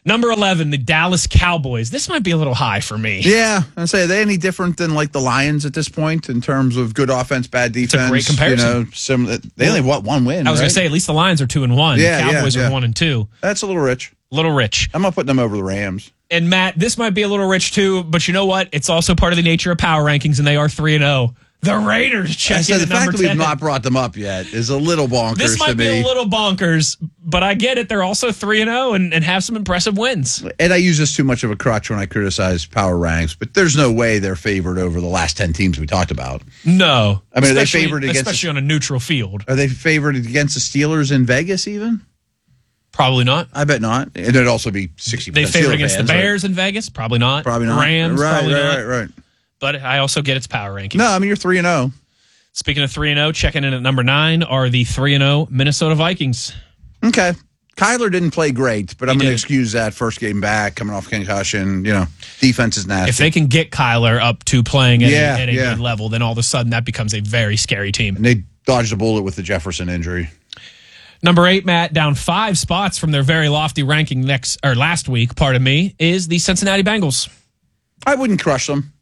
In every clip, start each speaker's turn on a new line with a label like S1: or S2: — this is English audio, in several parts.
S1: Number 11, the Dallas Cowboys. This might be a little high for me.
S2: Yeah, I say, are they any different than like the Lions at this point in terms of good offense, bad defense?
S1: It's a great comparison.
S2: They only have one win.
S1: I was going to say at least the Lions are 2-1.
S2: Yeah,
S1: the Cowboys are 1-2.
S2: That's a little rich.
S1: Little rich.
S2: I'm not putting them over the Rams.
S1: And Matt, this might be a little rich too, but you know what? It's also part of the nature of power rankings, and they are 3-0. The Raiders check in at number 10.
S2: The fact that we've not brought them up yet is a little bonkers to me.
S1: This might be a little bonkers, but I get it. They're also 3-0 and have some impressive wins.
S2: And I use this too much of a crutch when I criticize power ranks, but there's no way they're favored over the last 10 teams we talked about.
S1: No.
S2: I mean, are they favored against...
S1: Especially on a neutral field.
S2: Are they favored against the Steelers in Vegas even?
S1: Probably not.
S2: I bet not. And it'd also be 60%.
S1: They favored against the Bears in Vegas? Probably not.
S2: Probably not.
S1: Rams? Probably not.
S2: Right.
S1: But I also get its power rankings.
S2: No, I mean, you're 3-0.
S1: Speaking of 3-0, checking in at number 9 are the 3-0 Minnesota Vikings.
S2: Okay. Kyler didn't play great, but I'm going to excuse that first game back, coming off concussion. Defense is nasty.
S1: If they can get Kyler up to playing at a good level, then all of a sudden that becomes a very scary team.
S2: And they dodged a bullet with the Jefferson injury.
S1: Number 8, Matt, down 5 spots from their very lofty ranking last week, is the Cincinnati Bengals.
S2: I wouldn't crush them.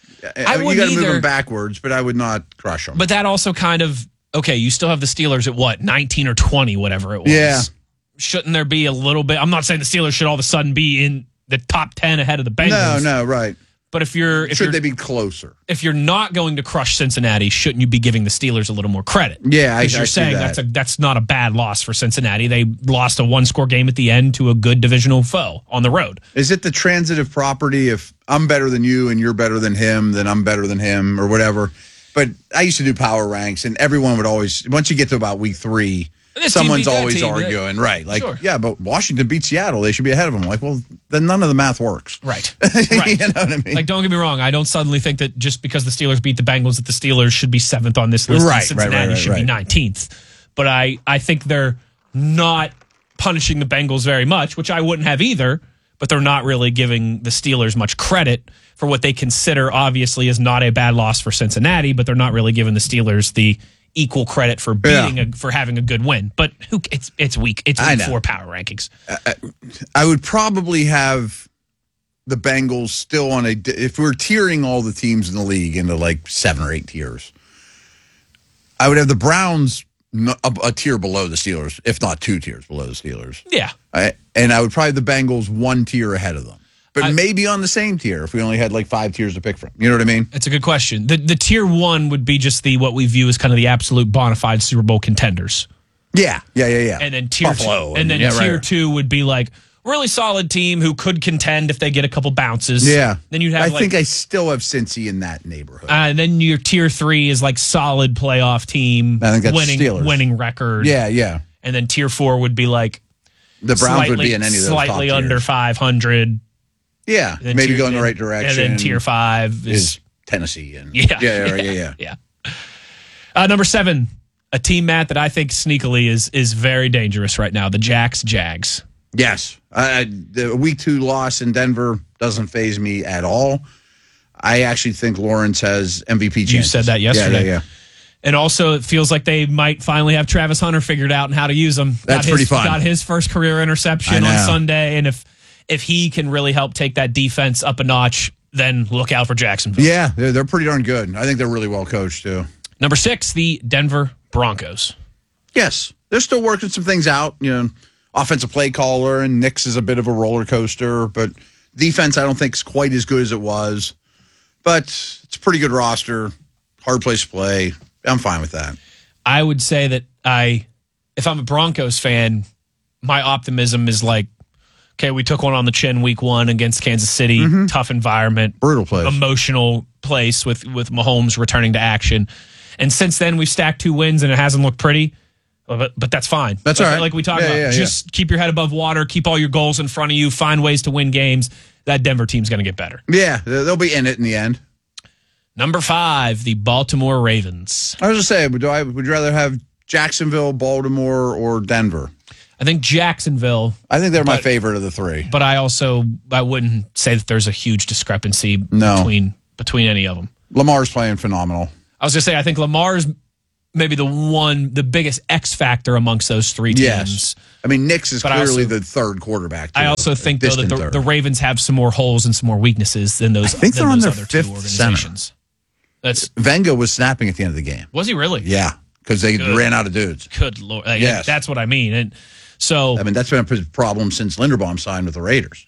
S1: I wouldn't
S2: you got to move
S1: either.
S2: them backwards, but I would not crush them.
S1: But that also kind of, you still have the Steelers at 19 or 20, whatever it was.
S2: Yeah.
S1: Shouldn't there be a little bit? I'm not saying the Steelers should all of a sudden be in the top 10 ahead of the Bengals.
S2: No, right.
S1: But should
S2: they be closer?
S1: If you're not going to crush Cincinnati, shouldn't you be giving the Steelers a little more credit?
S2: Yeah,
S1: because you're saying that's not a bad loss for Cincinnati. They lost a 1-score game at the end to a good divisional foe on the road.
S2: Is it the transitive property? If I'm better than you and you're better than him, then I'm better than him, or whatever. But I used to do power ranks, and everyone would always, once you get to about week 3. Someone's always arguing, right? Like, yeah, but Washington beat Seattle. They should be ahead of them. Like, well, then none of the math works.
S1: Right.
S2: You know what I mean?
S1: Like, don't get me wrong. I don't suddenly think that just because the Steelers beat the Bengals that the Steelers should be 7th on this list and Cincinnati should be 19th. But I think they're not punishing the Bengals very much, which I wouldn't have either, but they're not really giving the Steelers much credit for what they consider, obviously, is not a bad loss for Cincinnati, but they're not really giving the Steelers the equal credit for for having a good win. But it's week 4 power rankings.
S2: I would probably have the Bengals still on if we're tiering all the teams in the league into like 7 or 8 tiers, I would have the Browns a tier below the Steelers, if not 2 tiers below the Steelers.
S1: Yeah.
S2: And I would probably have the Bengals 1 tier ahead of them. But maybe on the same tier if we only had like 5 tiers to pick from. You know what I mean?
S1: It's a good question. The tier 1 would be just what we view as kind of the absolute bona fide Super Bowl contenders.
S2: Yeah.
S1: And then tier
S2: Buffalo
S1: 2, and then tier 2 would be like really solid team who could contend if they get a couple bounces.
S2: Yeah.
S1: Then you'd have
S2: I think I still have Cincy in that neighborhood.
S1: And then your tier 3 is like solid playoff team,
S2: I think that's
S1: winning record.
S2: Yeah.
S1: And then tier 4 would be like
S2: the Browns would be in any of those
S1: slightly
S2: top
S1: under
S2: tiers.
S1: 500.
S2: Yeah, maybe go in the right direction.
S1: And then tier 5
S2: is Tennessee. And
S1: yeah. Number 7, a team, Matt, that I think sneakily is very dangerous right now. The Jags.
S2: Yes, the week 2 loss in Denver doesn't faze me at all. I actually think Lawrence has MVP chances.
S1: You said that yesterday.
S2: Yeah.
S1: And also, it feels like they might finally have Travis Hunter figured out and how to use him.
S2: That's pretty fun.
S1: Got his first career interception on Sunday, and if he can really help take that defense up a notch, then look out for Jacksonville.
S2: Yeah, they're pretty darn good. I think they're really well coached, too.
S1: Number 6, the Denver Broncos.
S2: Yes, they're still working some things out. Offensive play caller, and Nick's is a bit of a roller coaster, but defense I don't think is quite as good as it was. But it's a pretty good roster, hard place to play. I'm fine with that.
S1: I would say that if I'm a Broncos fan, my optimism is like, okay, we took one on the chin week 1 against Kansas City. Tough environment.
S2: Brutal place.
S1: Emotional place with Mahomes returning to action. And since then, we've stacked 2 wins, and it hasn't looked pretty. But that's fine.
S2: That's all right.
S1: Like we talked about. Just keep your head above water. Keep all your goals in front of you. Find ways to win games. That Denver team's going to get better.
S2: Yeah, they'll be in it in the end.
S1: Number 5, the Baltimore Ravens.
S2: I was just saying, would you rather have Jacksonville, Baltimore, or Denver?
S1: I think Jacksonville.
S2: I think they're my favorite of the 3.
S1: But I wouldn't say that there's a huge discrepancy between any of them.
S2: Lamar's playing phenomenal.
S1: I was going to say, I think Lamar's maybe the biggest X factor amongst those three teams.
S2: Yes. I mean, Nix is clearly the third quarterback.
S1: I also think, though, that the Ravens have some more holes and some more weaknesses than those.
S2: I think they're on their
S1: other
S2: fifth
S1: two organizations.
S2: Center. Venga was snapping at the end of the game.
S1: Was he really?
S2: Yeah, because they ran out of dudes.
S1: Good Lord. Yes. That's what I mean. And so,
S2: I mean, that's been a problem since Linderbaum signed with the Raiders.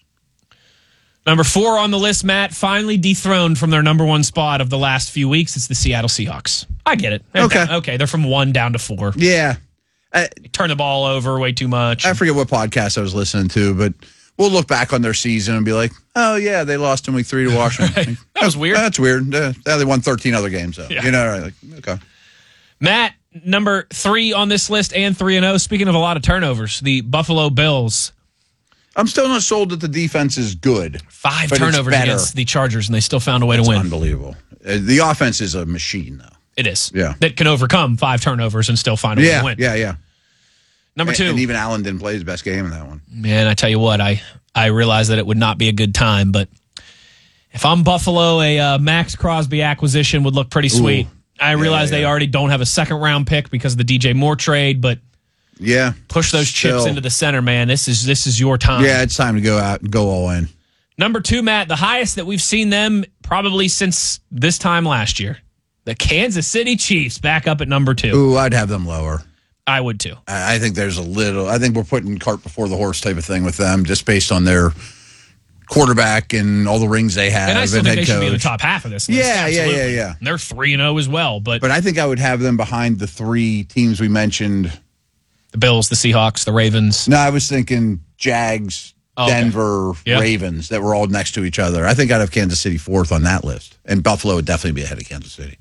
S1: Number 4 on the list, Matt, finally dethroned from their number 1 spot of the last few weeks. It's the Seattle Seahawks. I get it. Okay. They're from 1 down to 4.
S2: Yeah.
S1: Turn the ball over way too much.
S2: I forget what podcast I was listening to, but we'll look back on their season and be like, oh, yeah, they lost in week 3 to Washington.
S1: Right. That was weird.
S2: That's weird. They won 13 other games, though.
S1: Yeah.
S2: You know, like, okay.
S1: Matt, number 3 on this list and 3-0. Speaking of a lot of turnovers, the Buffalo Bills.
S2: I'm still not sold that the defense is good.
S1: 5 turnovers against the Chargers, and they still found a way to win.
S2: Unbelievable. The offense is a machine, though.
S1: It is.
S2: Yeah.
S1: That can overcome 5 turnovers and still find a way to win.
S2: Yeah.
S1: Number 2.
S2: And even Allen didn't play his best game in that one.
S1: Man, I tell you what, I realize that it would not be a good time, but if I'm Buffalo, a Max Crosby acquisition would look pretty sweet. Ooh. I realize they already don't have a second-round pick because of the DJ Moore trade, but push those chips into the center, man. This is your time.
S2: Yeah, it's time to go out and go all in.
S1: Number 2, Matt, the highest that we've seen them probably since this time last year. The Kansas City Chiefs back up at number 2.
S2: Ooh, I'd have them lower.
S1: I would too.
S2: I think there's I think we're putting cart before the horse type of thing with them just based on their quarterback and all the rings they have.
S1: And I still think they should be in the top half of this list.
S2: Yeah.
S1: And they're 3-0 as well. But
S2: I think I would have them behind the 3 teams we mentioned.
S1: The Bills, the Seahawks, the Ravens.
S2: No, I was thinking Jags, Denver, Ravens that were all next to each other. I think I'd have Kansas City 4th on that list. And Buffalo would definitely be ahead of Kansas City.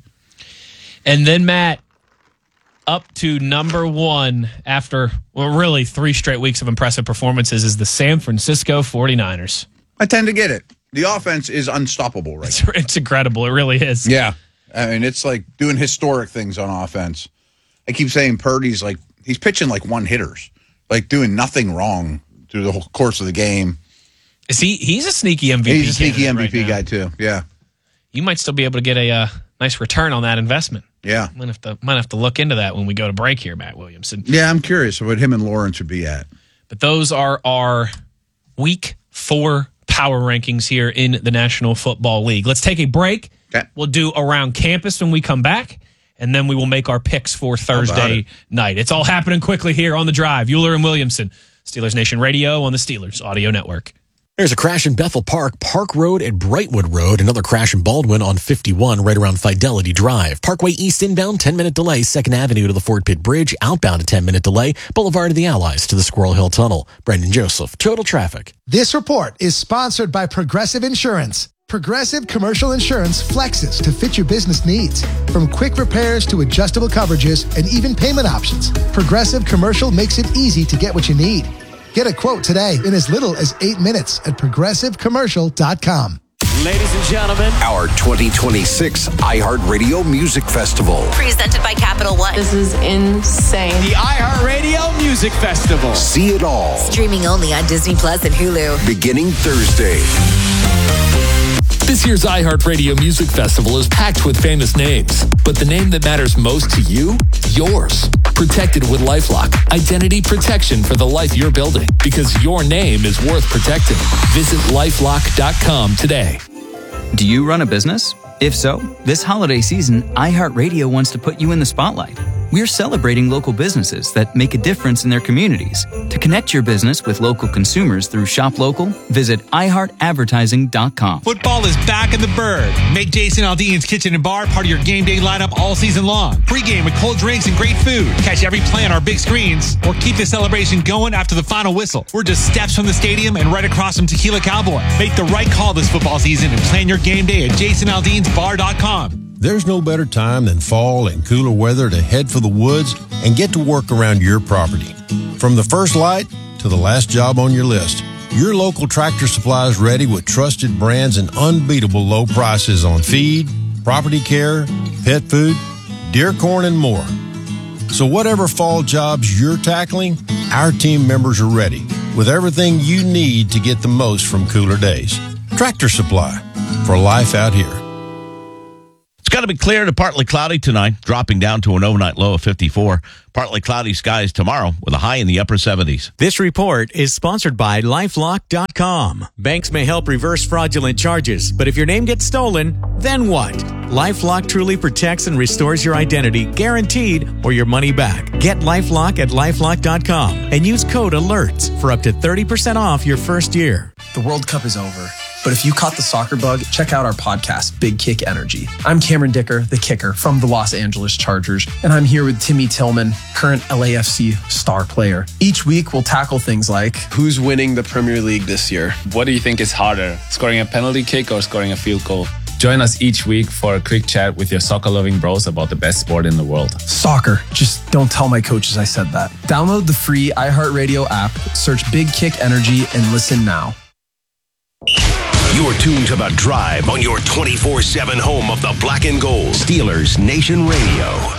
S1: And then, Matt, up to number 1 after, really 3 straight weeks of impressive performances is the San Francisco 49ers.
S2: I tend to get it. The offense is unstoppable right now.
S1: It's incredible. It really is.
S2: Yeah. I mean, it's like doing historic things on offense. I keep saying Purdy's like, he's pitching like one-hitters, like doing nothing wrong through the whole course of the game.
S1: He's a sneaky MVP.
S2: He's a sneaky MVP guy, too. Yeah.
S1: You might still be able to get a nice return on that investment.
S2: Yeah.
S1: Might have to look into that when we go to break here, Matt Williamson.
S2: Yeah, I'm curious what him and Lawrence would be at.
S1: But those are our week 4 power rankings here in the National Football League. Let's take a break.
S2: Okay.
S1: We'll do Around Campus when we come back, and then we will make our picks for Thursday night. It's all happening quickly here on The Drive. Euler and Williamson, Steelers Nation Radio on the Steelers Audio Network.
S3: There's a crash in Bethel Park, Park Road and Brightwood Road. Another crash in Baldwin on 51 right around Fidelity Drive. Parkway East inbound, 10-minute delay. 2nd Avenue to the Fort Pitt Bridge, outbound a 10-minute delay. Boulevard of the Allies to the Squirrel Hill Tunnel. Brendan Joseph, Total Traffic.
S4: This report is sponsored by Progressive Insurance. Progressive Commercial Insurance flexes to fit your business needs. From quick repairs to adjustable coverages and even payment options, Progressive Commercial makes it easy to get what you need. Get a quote today in as little as 8 minutes at progressivecommercial.com.
S5: Ladies and gentlemen,
S6: our 2026 iHeartRadio Music Festival.
S7: Presented by Capital One.
S8: This is insane.
S5: The iHeartRadio Music Festival.
S6: See it all.
S7: Streaming only on Disney Plus and Hulu.
S6: Beginning Thursday.
S9: This year's iHeartRadio Music Festival is packed with famous names, but the name that matters most to you, yours. Protected with LifeLock. Identity protection for the life you're building, because your name is worth protecting. Visit LifeLock.com today.
S10: Do you run a business? If so, this holiday season, iHeartRadio wants to put you in the spotlight. We're celebrating local businesses that make a difference in their communities. To connect your business with local consumers through Shop Local, visit iHeartAdvertising.com.
S11: Football is back in the Bird. Make Jason Aldean's Kitchen and Bar part of your game day lineup all season long. Pre-game with cold drinks and great food. Catch every play on our big screens or keep the celebration going after the final whistle. We're just steps from the stadium and right across from Tequila Cowboy. Make the right call this football season and plan your game day at jasonaldeansbar.com.
S12: There's no better time than fall and cooler weather to head for the woods and get to work around your property. From the first light to the last job on your list, your local Tractor Supply is ready with trusted brands and unbeatable low prices on feed, property care, pet food, deer corn, and more. So whatever fall jobs you're tackling, our team members are ready with everything you need to get the most from cooler days. Tractor Supply, for life out here.
S8: going to be clear to partly cloudy tonight, dropping down to an overnight low of 54. Partly cloudy skies tomorrow with a high in the upper 70s.
S13: This report is sponsored by LifeLock.com. Banks may help reverse fraudulent charges, but if your name gets stolen, then what? LifeLock truly protects and restores your identity, guaranteed, or your money back. Get LifeLock at LifeLock.com and use code ALERTS for up to 30% off your first year.
S14: The World Cup is over, but if you caught the soccer bug, check out our podcast, Big Kick Energy. I'm Cameron Dicker, the kicker from the Los Angeles Chargers, and I'm here with Timmy Tillman, current LAFC star player. Each week, we'll tackle things like,
S15: who's winning the Premier League this year? What do you think is harder, scoring a penalty kick or scoring a field goal? Join us each week for a quick chat with your soccer-loving bros about the best sport in the world.
S14: Soccer. Just don't tell my coaches I said that. Download the free iHeartRadio app, search Big Kick Energy, and listen now.
S16: You're tuned to The Drive on your 24/7 home of the Black and Gold. Steelers Nation Radio.